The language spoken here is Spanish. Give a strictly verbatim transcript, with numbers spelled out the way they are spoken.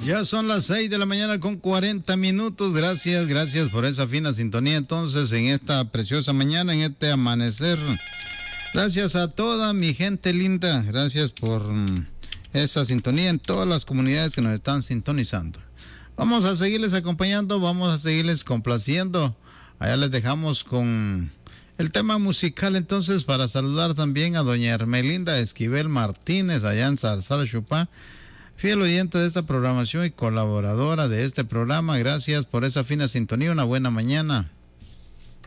Ya son las seis de la mañana con cuarenta minutos. Gracias, gracias por esa fina sintonía. Entonces, en esta preciosa mañana, en este amanecer, gracias a toda mi gente linda. Gracias por mm, esa sintonía en todas las comunidades que nos están sintonizando. Vamos a seguirles acompañando, vamos a seguirles complaciendo. Allá les dejamos con el tema musical, entonces, para saludar también a doña Hermelinda Esquivel Martínez, allá en Zarzal Chupá, fiel oyente de esta programación y colaboradora de este programa. Gracias por esa fina sintonía. Una buena mañana.